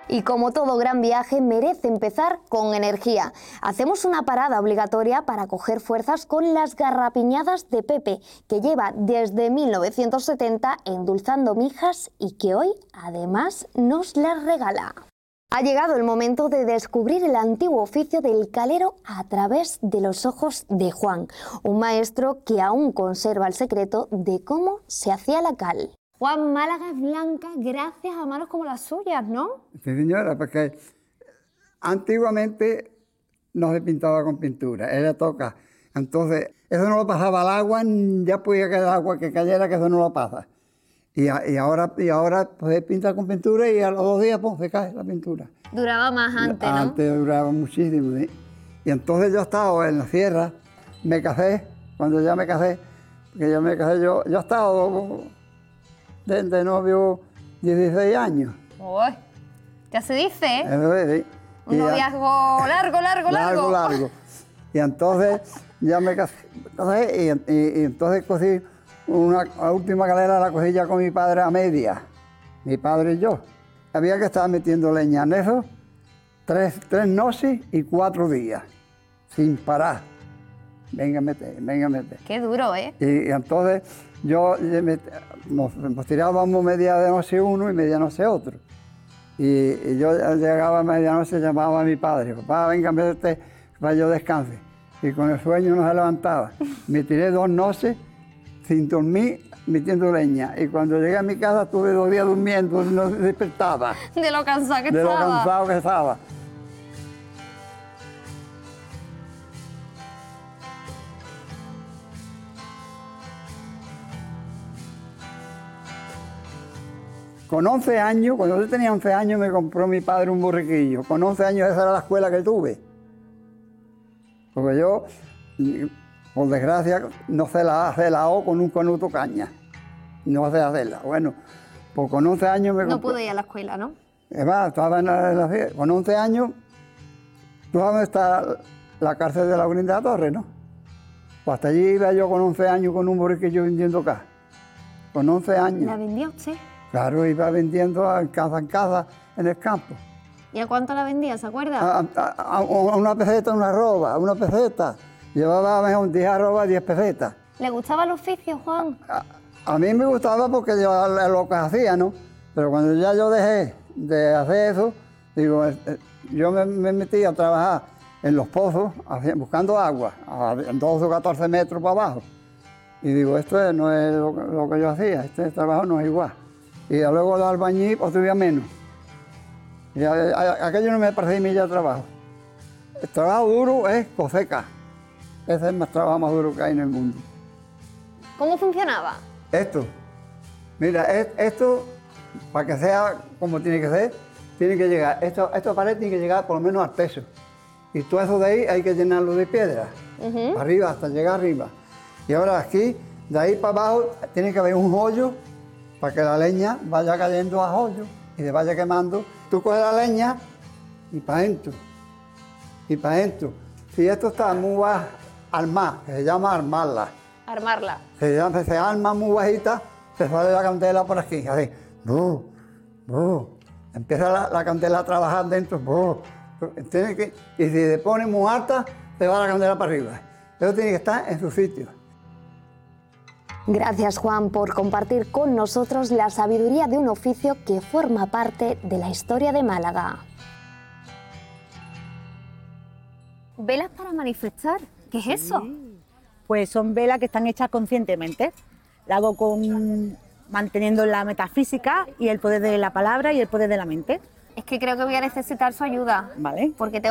Y como todo gran viaje, merece empezar con energía. Hacemos una parada obligatoria para coger fuerzas con las garrapiñadas de Pepe, que lleva desde 1970 endulzando mijas y que hoy, además, nos las regala. Ha llegado el momento de descubrir el antiguo oficio del calero a través de los ojos de Juan, un maestro que aún conserva el secreto de cómo se hacía la cal. Juan, Málaga es blanca gracias a manos como las suyas, ¿no? Sí, señora, porque antiguamente no se pintaba con pintura, era toca. Entonces, eso no lo pasaba al agua, ya podía quedar agua que cayera, que eso no lo pasa. Y ahora pues, se pinta con pintura y a los 2 días pues, se cae la pintura. Duraba más antes, ¿no? Antes duraba muchísimo, ¿sí? Y entonces yo estaba en la sierra, me casé, cuando ya me casé, porque yo he estado de novio 16 años. Uy, ya se dice, ¿eh? Sí. Un noviazgo largo. Y entonces ya me casé, y entonces cosí la última calera, la cogí ya con mi padre a media, mi padre y yo. Había que estar metiendo leña en eso 3 noches y 4 días, sin parar. Venga a meter. Qué duro, ¿eh? Y entonces nos tirábamos media de noche uno y media noche otro. Y yo llegaba a medianoche, llamaba a mi padre, papá, venga, métete para que yo descanse. Y con el sueño no se levantaba. Me tiré 2 noches sin dormir, metiendo leña. Y cuando llegué a mi casa estuve 2 días durmiendo, no despertaba. De lo cansado que De lo estaba. cansado que estaba. Con 11 años, cuando yo tenía 11 años, me compró mi padre un borriquillo. Con 11 años esa era la escuela que tuve. Porque yo, por desgracia, no sé hacer la O con un canuto caña. No sé hacerla. Bueno, pues con 11 años me compró... No pude ir a la escuela, ¿no? Es más, estaba con 11 años, ¿tú sabes dónde está la cárcel de la Green de la Torre, no? Pues hasta allí iba yo con 11 años con un borriquillo vendiendo acá. Con 11 años. ¿La vendió usted? Claro, iba vendiendo en casa, en el campo. ¿Y a cuánto la vendía, se acuerda? A una peseta, una arroba, una peseta. Llevaba mejor 10 arrobas, 10 pesetas. ¿Le gustaba el oficio, Juan? A mí me gustaba porque yo lo que hacía, ¿no? Pero cuando ya yo dejé de hacer eso, digo, yo me metí a trabajar en los pozos, buscando agua, a 12 o 14 metros para abajo. Y digo, esto no es lo que yo hacía, este trabajo no es igual. Y luego de albañil, otro día menos. Y aquello no me parecía mi ya trabajo. El trabajo duro es coseca. Ese es el trabajo más duro que hay en el mundo. ¿Cómo funcionaba? Esto. Mira, esto, para que sea como tiene que ser, tiene que llegar, esta pared tiene que llegar por lo menos al techo. Y todo eso de ahí hay que llenarlo de piedra. Arriba, hasta llegar arriba. Y ahora aquí, de ahí para abajo, tiene que haber un hoyo para que la leña vaya cayendo a hoyo y se vaya quemando. Tú coges la leña y para adentro, y para adentro. Si esto está muy bajo, armar, que se llama armarla. Armarla. Se arma muy bajita, se sale la candela por aquí, así. Empieza la candela a trabajar dentro. Y si se pone muy alta, se va la candela para arriba. Eso tiene que estar en su sitio. Gracias, Juan, por compartir con nosotros la sabiduría de un oficio que forma parte de la historia de Málaga. ¿Velas para manifestar? ¿Qué es eso? Pues son velas que están hechas conscientemente. La hago manteniendo la metafísica y el poder de la palabra y el poder de la mente. Es que creo que voy a necesitar su ayuda. Vale. Porque tengo